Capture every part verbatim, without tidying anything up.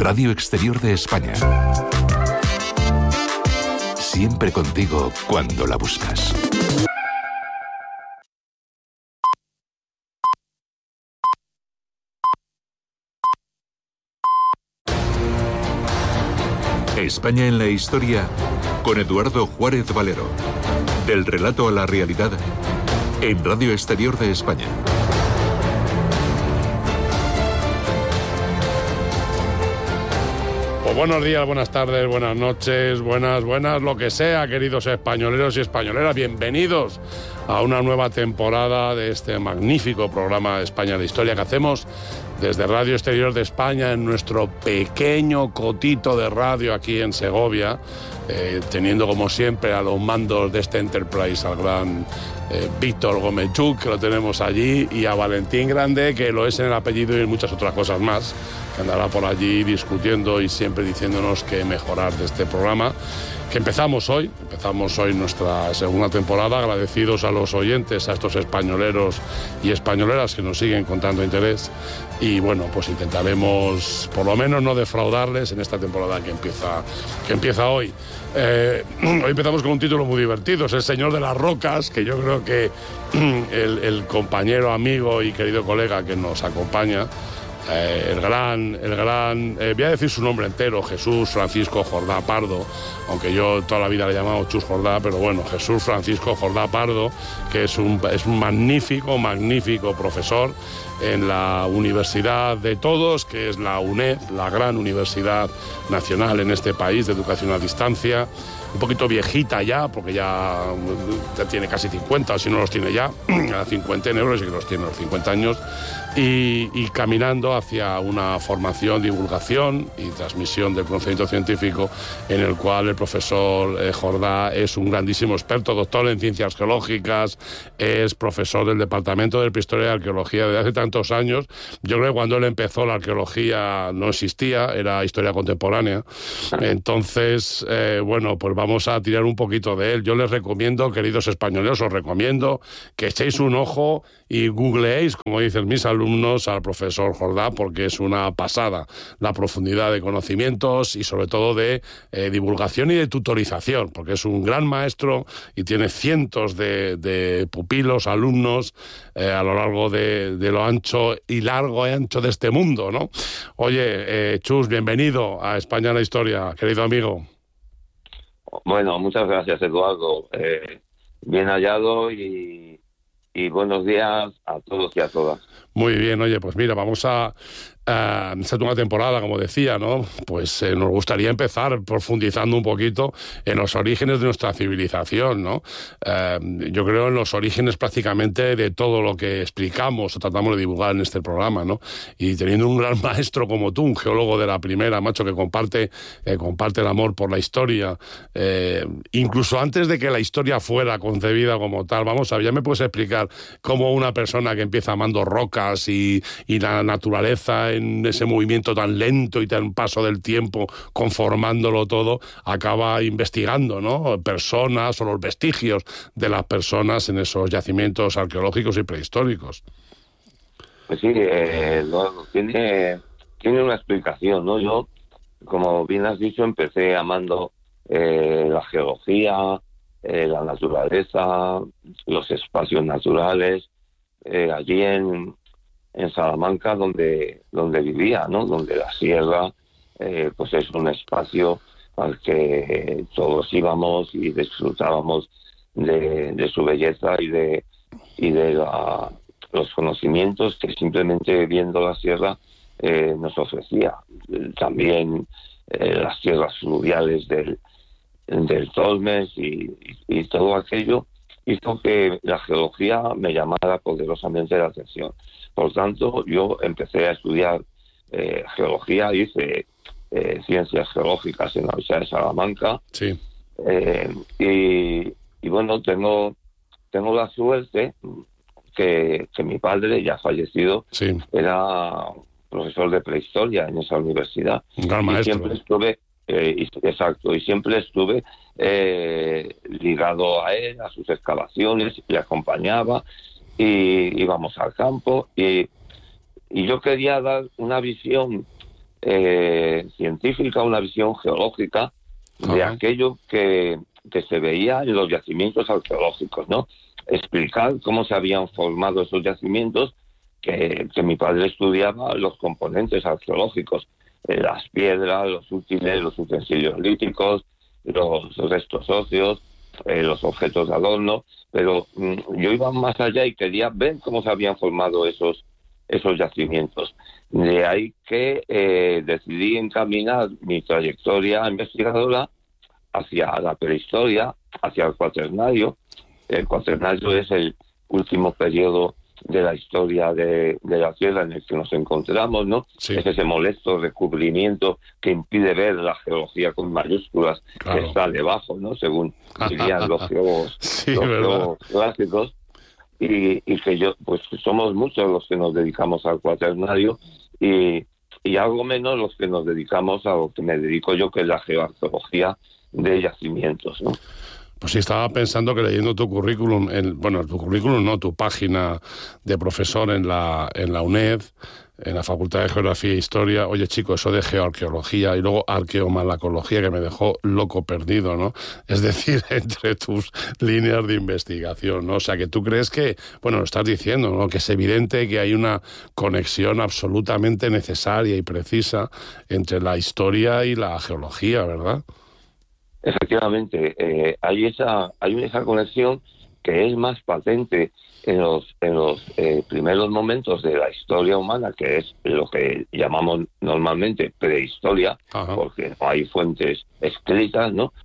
Radio Exterior de España. Siempre contigo cuando la buscas. España en la historia con Eduardo Juárez Valero. Del relato a la realidad en Radio Exterior de España. Pues buenos días, buenas tardes, buenas noches, buenas, buenas, lo que sea, queridos españoleros y españoleras. Bienvenidos a una nueva temporada de este magnífico programa España en la Historia que hacemos desde Radio Exterior de España en nuestro pequeño cotito de radio aquí en Segovia, eh, teniendo como siempre a los mandos de este Enterprise al gran eh, Víctor Gómez-Chuc, que lo tenemos allí, y a Valentín Grande, que lo es en el apellido y en muchas otras cosas más, que andará por allí discutiendo y siempre diciéndonos qué mejorar de este programa, que empezamos hoy, empezamos hoy nuestra segunda temporada, agradecidos a los oyentes, a estos españoleros y españoleras que nos siguen con tanto interés, y bueno, pues intentaremos por lo menos no defraudarles en esta temporada que empieza, que empieza hoy. Eh, hoy empezamos con un título muy divertido, es El Señor de las Rocas, que yo creo que el, el compañero, amigo y querido colega que nos acompaña, Eh, el gran, el gran eh, voy a decir su nombre entero, Jesús Francisco Jordá Pardo, aunque yo toda la vida le he llamado Chus Jordá, pero bueno, Jesús Francisco Jordá Pardo, que es un, es un magnífico, magnífico profesor en la Universidad de Todos, que es la UNED, la gran universidad nacional en este país de educación a distancia, un poquito viejita ya, porque ya, ya tiene casi cincuenta, o si no los tiene ya, a cincuenta en euros, y que los tiene a los cincuenta años, y, y caminando hacia una formación, divulgación y transmisión del conocimiento científico, en el cual el profesor eh, Jordá es un grandísimo experto, doctor en ciencias geológicas, es profesor del Departamento de Prehistoria y Arqueología desde hace tantos años. Yo creo que cuando él empezó la arqueología no existía, era historia contemporánea. Entonces, eh, bueno, pues vamos a tirar un poquito de él. Yo les recomiendo, queridos españoles, os recomiendo que echéis un ojo y googleéis, como dicen mis alumnos, al profesor Jordá, porque es una pasada la profundidad de conocimientos y sobre todo de eh, divulgación y de tutorización, porque es un gran maestro y tiene cientos de, de pupilos, alumnos eh, a lo largo de, de lo ancho y largo y ancho de este mundo, ¿no? Oye, eh, Chus, bienvenido a España en la Historia, querido amigo. Bueno, muchas gracias, Eduardo. Eh, bien hallado y, y buenos días a todos y a todas. Muy bien, oye, pues mira, vamos a... Uh, esta segunda temporada, como decía, ¿no? Pues eh, nos gustaría empezar profundizando un poquito en los orígenes de nuestra civilización, ¿no? Uh, yo creo en los orígenes prácticamente de todo lo que explicamos o tratamos de divulgar en este programa, ¿no? Y teniendo un gran maestro como tú, un geólogo de la primera, macho, que comparte, eh, comparte el amor por la historia, eh, incluso antes de que la historia fuera concebida como tal. Vamos a ver, ¿ya me puedes explicar cómo una persona que empieza amando rocas y, y la naturaleza en ese movimiento tan lento y tan paso del tiempo, conformándolo todo, acaba investigando, ¿no? Personas o los vestigios de las personas en esos yacimientos arqueológicos y prehistóricos? Pues sí, eh, lo, tiene, tiene una explicación, ¿no? Yo, como bien has dicho, empecé amando eh, la geología, eh, la naturaleza, los espacios naturales, eh, allí en en Salamanca, donde donde vivía, ¿no? Donde la sierra, eh, pues es un espacio al que todos íbamos y disfrutábamos de, de su belleza y de y de la, los conocimientos que simplemente viendo la sierra eh, nos ofrecía. También eh, las tierras fluviales del del Tormes y, y, y todo aquello hizo que la geología me llamara poderosamente la atención. Por tanto, yo empecé a estudiar eh, geología, hice eh, ciencias geológicas en la Universidad de Salamanca. Sí. Eh, y, y bueno, tengo tengo la suerte que, que mi padre, ya fallecido, sí. era profesor de prehistoria en esa universidad. Un gran y maestro. Siempre estuve, eh, y, exacto, y siempre estuve eh, ligado a él, a sus excavaciones, le acompañaba. Y íbamos al campo y, y yo quería dar una visión eh, científica, una visión geológica de Ajá. aquello que, que se veía en los yacimientos arqueológicos, ¿no? Explicar cómo se habían formado esos yacimientos, que, que mi padre estudiaba los componentes arqueológicos, eh, las piedras, los útiles, los utensilios líticos, los restos óseos, eh, los objetos de adorno, pero mm, yo iba más allá y quería ver cómo se habían formado esos, esos yacimientos. De ahí que eh, decidí encaminar mi trayectoria investigadora hacia la prehistoria, hacia el cuaternario. El cuaternario es el último periodo de la historia de, de la Tierra en el que nos encontramos, ¿no? Sí. Es ese molesto recubrimiento que impide ver la geología con mayúsculas, Claro. que está debajo, ¿no? Según dirían los geólogos, Sí, los ¿verdad? geólogos clásicos. Y, y que yo, pues somos muchos los que nos dedicamos al cuaternario y, y algo menos los que nos dedicamos a lo que me dedico yo, que es la geoarqueología de yacimientos, ¿no? Pues sí, estaba pensando que leyendo tu currículum, en, bueno, tu currículum no, tu página de profesor en la, en la UNED, en la Facultad de Geografía e Historia, oye chico, eso de geoarqueología y luego arqueomalacología que me dejó loco perdido, ¿no? Es decir, entre tus líneas de investigación, ¿no? O sea, que tú crees que, bueno, lo estás diciendo, ¿no? Que es evidente que hay una conexión absolutamente necesaria y precisa entre la historia y la geología, ¿verdad? Efectivamente, eh, hay esa hay esa conexión que es más patente en los en los eh, primeros momentos de la historia humana, que es lo que llamamos normalmente prehistoria, Ajá. porque no hay fuentes escritas, ¿no?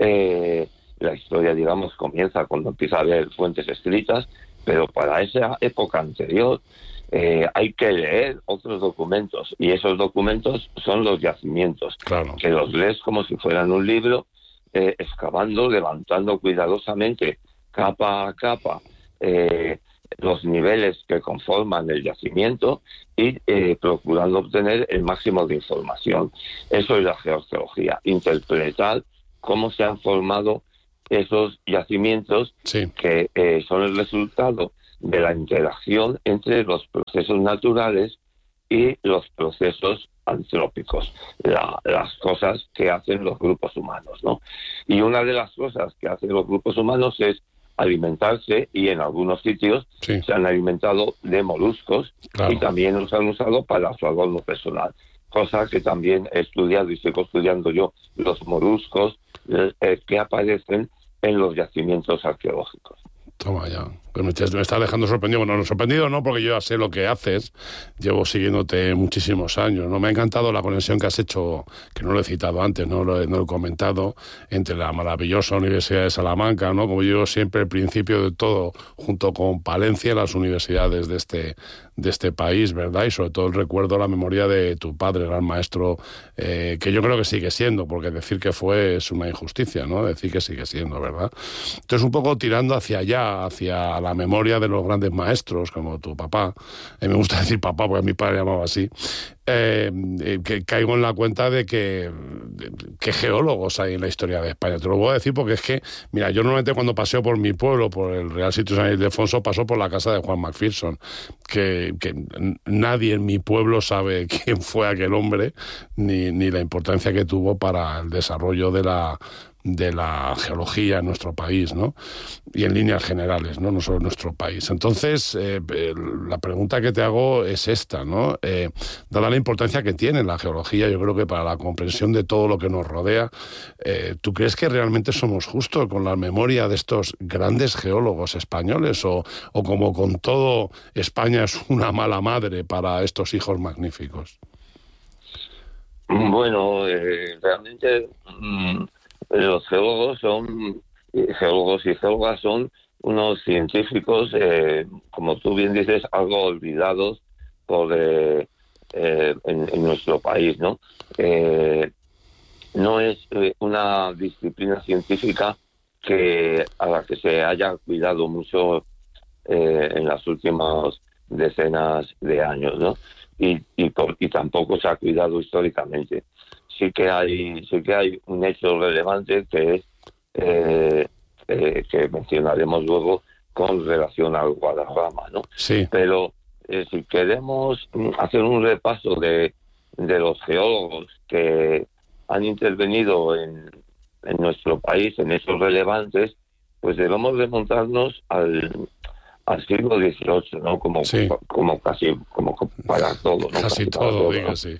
Eh, la historia, digamos, comienza cuando empieza a haber fuentes escritas, pero para esa época anterior eh, hay que leer otros documentos, y esos documentos son los yacimientos, Claro. que los lees como si fueran un libro, eh, excavando, levantando cuidadosamente, capa a capa, eh, los niveles que conforman el yacimiento y eh, procurando obtener el máximo de información. Eso es la geoarqueología, interpretar cómo se han formado esos yacimientos, Sí. que eh, son el resultado de la interacción entre los procesos naturales y los procesos antrópicos, la, las cosas que hacen los grupos humanos, ¿no? Y una de las cosas que hacen los grupos humanos es alimentarse, y en algunos sitios Sí. se han alimentado de moluscos, Claro. y también los han usado para su adorno personal, cosa que también he estudiado y sigo estudiando yo, los moluscos eh, que aparecen en los yacimientos arqueológicos. Toma ya. Pues me, me está dejando sorprendido. Bueno, no sorprendido no, porque yo ya sé lo que haces. Llevo siguiéndote muchísimos años, ¿no? Me ha encantado la conexión que has hecho, que no lo he citado antes, no lo he, no lo he comentado, entre la maravillosa Universidad de Salamanca, ¿no? Como yo siempre, el principio de todo, junto con Palencia, las universidades de este, de este país, ¿verdad? Y sobre todo el recuerdo, la memoria de tu padre, gran maestro, eh, que yo creo que sigue siendo, porque decir que fue es una injusticia, ¿no? Decir que sigue siendo, ¿verdad? Entonces, un poco tirando hacia allá, hacia la memoria de los grandes maestros, como tu papá. A mí me gusta decir papá, porque a mi padre llamaba así. Eh, que caigo en la cuenta de que, de, que geólogos hay en la historia de España. Te lo voy a decir porque es que, mira, yo normalmente cuando paseo por mi pueblo, por el Real Sitio San Ildefonso, paso por la casa de Juan Macpherson, que, que nadie en mi pueblo sabe quién fue aquel hombre, ni, ni la importancia que tuvo para el desarrollo de la de la geología en nuestro país, ¿no? Y en líneas generales, ¿no? No solo en nuestro país. Entonces, eh, la pregunta que te hago es esta, ¿no? Eh, dada la importancia que tiene la geología, yo creo que para la comprensión de todo lo que nos rodea, eh, ¿tú crees que realmente somos justos con la memoria de estos grandes geólogos españoles? O, o como con todo, España es una mala madre para estos hijos magníficos? Bueno, eh, realmente... Mmm... los geólogos son geólogos y geólogas son unos científicos, eh, como tú bien dices, algo olvidados por eh, eh, en, en nuestro país, ¿no? Eh, no es eh, una disciplina científica que a la que se haya cuidado mucho eh, en las últimas decenas de años, ¿no? Y, y, por, y tampoco se ha cuidado históricamente. Sí que hay sí que hay un hecho relevante que es eh, eh, que mencionaremos luego con relación al Guadarrama, ¿no? Sí. Pero eh, si queremos hacer un repaso de, de los geólogos que han intervenido en, en nuestro país, en hechos relevantes, pues debemos remontarnos al, al siglo dieciocho, ¿no? Como, sí. como casi como para todo, ¿no? Casi, casi todo, todo, ¿no? diga, sí.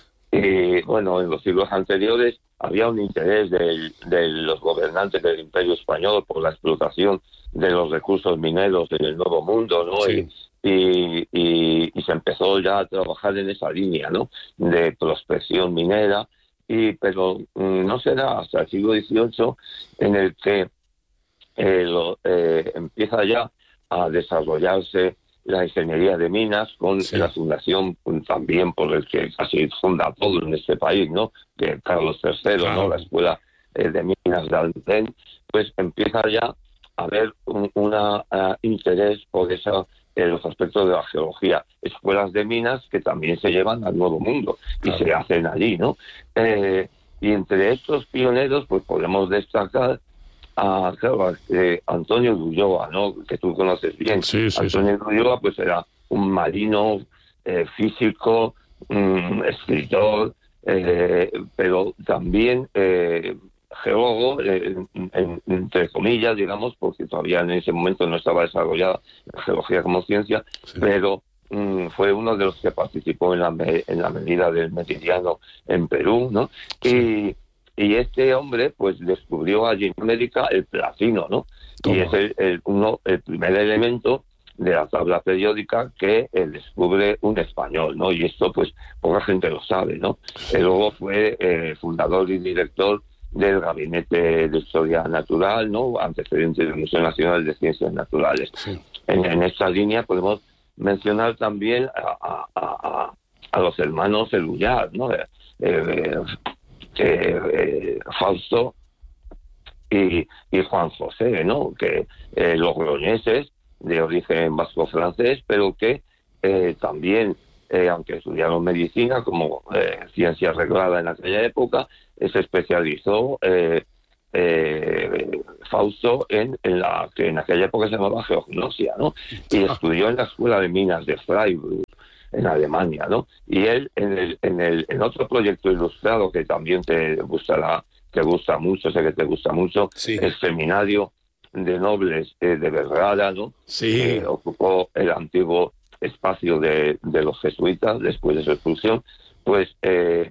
Y bueno, en los siglos anteriores había un interés de, de los gobernantes del Imperio Español por la explotación de los recursos mineros en el Nuevo Mundo, ¿no? Sí. Y, y, y, y se empezó ya a trabajar en esa línea, ¿no? De prospección minera, y pero mm, no será hasta el siglo dieciocho en el que eh, lo, eh, empieza ya a desarrollarse la ingeniería de minas con Sí. la fundación también por el que casi funda todo en este país, ¿no? De Carlos tercero, Claro. ¿no? La escuela eh, de minas de Almendén, pues empieza ya a haber un una, uh, interés por esa, eh, los aspectos de la geología, escuelas de minas que también se llevan al Nuevo Mundo y Claro. se hacen allí, ¿no? Eh, y entre estos pioneros, pues podemos destacar a, claro, a eh, Antonio de Ulloa, ¿no? Que tú conoces bien. Sí, sí, Antonio de Ulloa, pues era un marino, eh, físico, um, escritor, eh, pero también eh, geólogo, eh, en, entre comillas, digamos, porque todavía en ese momento no estaba desarrollada la geología como ciencia, sí. pero um, fue uno de los que participó en la, me, en la medida del meridiano en Perú, ¿no? Sí. Y Y este hombre, pues, descubrió allí en América el platino, ¿no? Toma. Y es el, el, uno, el primer elemento de la tabla periódica que eh, descubre un español, ¿no? Y esto, pues, poca gente lo sabe, ¿no? Sí. Y luego fue eh, fundador y director del Gabinete de Historia Natural, ¿no? Antecedente del Museo Nacional de Ciencias Naturales. Sí. En, en esta línea podemos mencionar también a, a, a, a los hermanos Elullar, ¿no? Eh, eh, Eh, eh, Fausto y, y Juan José, ¿no? Que eh, logroñeses de origen vasco-francés, pero que eh, también, eh, aunque estudiaron medicina como eh, ciencia reglada en aquella época, eh, se especializó eh, eh, Fausto en, en la que en aquella época se llamaba geognosia, ¿no? Y estudió en la Escuela de Minas de Freiburg, en Alemania, ¿no? Y él en el en el en otro proyecto ilustrado que también te gustará, te gusta mucho, sé que te gusta mucho, Sí. el Seminario de Nobles eh, de Vergara, ¿no? Sí. Eh, ocupó el antiguo espacio de, de los jesuitas después de su expulsión, pues eh,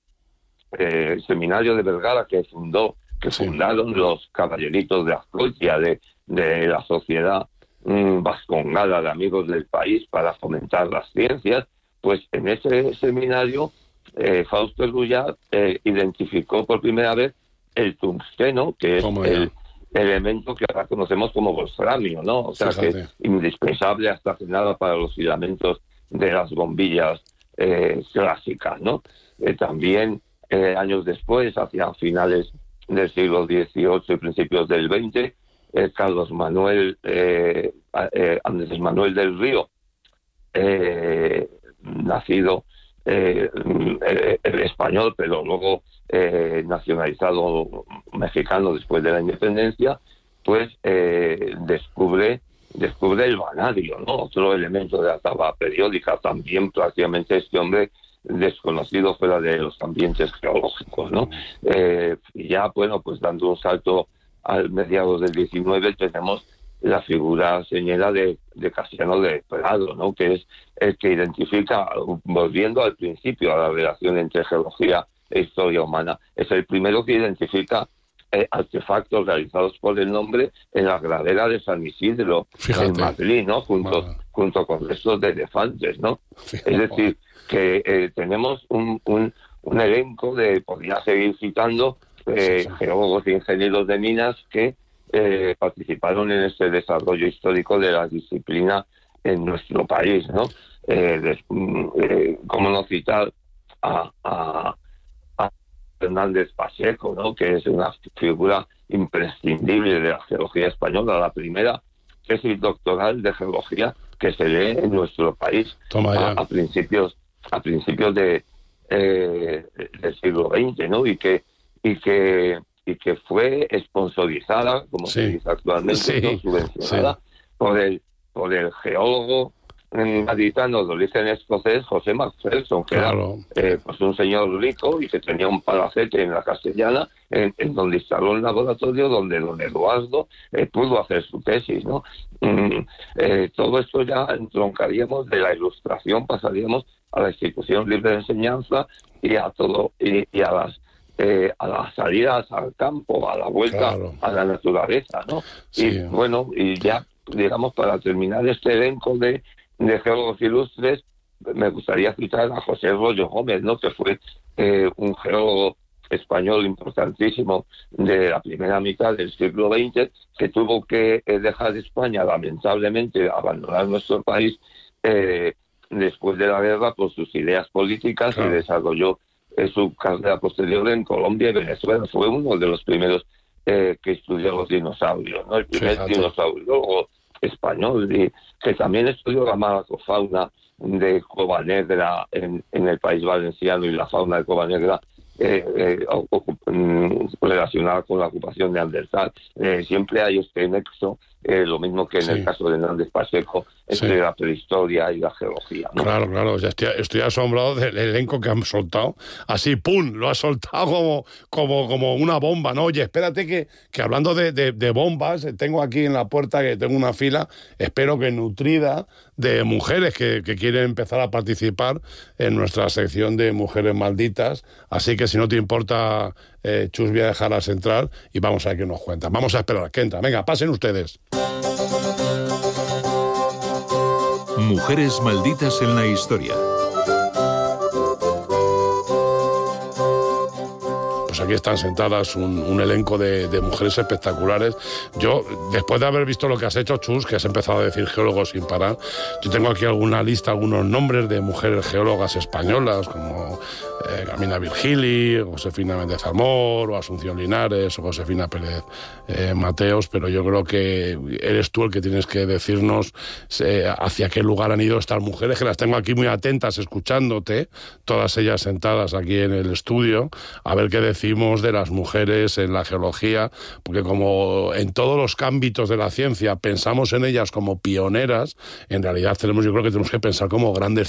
eh, el Seminario de Vergara que fundó, que Sí. fundaron los caballeritos de Azcoitia, de, de la sociedad vascongada de amigos del país para fomentar las ciencias, pues en ese seminario eh, Fausto Elullar eh, identificó por primera vez el tungsteno, que es el elemento que ahora conocemos como wolframio, ¿no? O sea, Fíjate. que es indispensable hasta que nada para los filamentos de las bombillas eh, clásicas, ¿no? Eh, también eh, años después, hacia finales del siglo dieciocho y principios del veinte, Eh, Carlos Manuel eh, eh, Andrés Manuel del Río, eh, nacido eh, eh, español, pero luego eh, nacionalizado mexicano después de la independencia, pues eh, descubre descubre el vanadio, ¿no? Otro elemento de la tabla periódica, también prácticamente este hombre desconocido fuera de los ambientes geológicos, ¿no? Eh, y ya, bueno, pues dando un salto al mediados del diecinueve tenemos la figura señera de, de Casiano de Prado, ¿no? Que es el que identifica, volviendo al principio, a la relación entre geología e historia humana, es el primero que identifica eh, artefactos realizados por el nombre en la gradera de San Isidro, Fíjate. en Madrid, ¿no? Junto, Bueno. junto con restos de elefantes, ¿no? Fíjate. Es decir, que eh, tenemos un, un, un elenco de, podría seguir citando, Eh, Sí, sí. geólogos e ingenieros de minas que eh, participaron en este desarrollo histórico de la disciplina en nuestro país, ¿no? Eh, de, eh, ¿Cómo no citar a, a, a Fernández Pacheco, ¿no? Que es una figura imprescindible de la geología española, la primera tesis doctoral de geología que se lee en nuestro país Toma ya. a, a principios a principios de eh, del siglo veinte, ¿no? Y que y que y que fue sponsorizada, como Sí. se dice actualmente, Sí. ¿no? Subvencionada Sí. por el por el geólogo gaditano de origen escocés, José Macpherson, que claro. era eh, pues un señor rico y que tenía un palacete en la Castellana, en, en donde instaló un laboratorio donde don Eduardo eh, pudo hacer su tesis, ¿no? Mm, eh, todo esto ya entroncaríamos de la Ilustración, pasaríamos a la institución libre de enseñanza y a todo y, y a las eh, a las salidas al campo, a la vuelta claro. a la naturaleza, ¿no? Sí. Y bueno, y ya digamos para terminar este elenco de, de geólogos ilustres, me gustaría citar a José Rollo Gómez, ¿no? Que fue eh, un geólogo español importantísimo de la primera mitad del siglo veinte, que tuvo que eh, dejar España, lamentablemente, abandonar nuestro país eh, después de la guerra por sus ideas políticas claro. y desarrolló eh, su carrera posterior en Colombia y Venezuela. Fue uno de los primeros eh, que estudió los dinosaurios, ¿no? El primer Fíjate. dinosaurio español, y que también estudió la malacofauna de Cova Negra en, en el País Valenciano y la fauna de Cova Negra eh, eh, relacionada con la ocupación de Neandertal. Eh, siempre hay este nexo, eh, lo mismo que en sí. el caso de Hernández Pacheco, entre sí. la prehistoria y la geología, ¿no? Claro, claro, ya estoy, estoy asombrado del elenco que han soltado. Así, ¡pum!, lo ha soltado como, como, como una bomba, ¿no? Oye, espérate que, que hablando de, de, de bombas, tengo aquí en la puerta, que tengo una fila, espero que nutrida, de mujeres que, que quieren empezar a participar en nuestra sección de Mujeres Malditas. Así que si no te importa, eh, Chus, voy a dejarlas entrar y vamos a ver qué nos cuentan. Vamos a esperar que entra. Venga, pasen ustedes. Mujeres malditas en la historia. Pues aquí están sentadas un, un elenco de, de mujeres espectaculares. Yo, después de haber visto lo que has hecho, Chus, que has empezado a decir geólogos sin parar, yo tengo aquí alguna lista, algunos nombres de mujeres geólogas españolas, como eh, Camina Virgili, Josefina Méndez Amor, o Asunción Linares, o Josefina Pérez eh, Mateos, pero yo creo que eres tú el que tienes que decirnos eh, hacia qué lugar han ido estas mujeres, que las tengo aquí muy atentas, escuchándote, todas ellas sentadas aquí en el estudio, a ver qué decimos de las mujeres en la geología, porque como en todos los ámbitos de la ciencia pensamos en ellas como pioneras, en realidad tenemos, yo creo que tenemos que pensar como grandes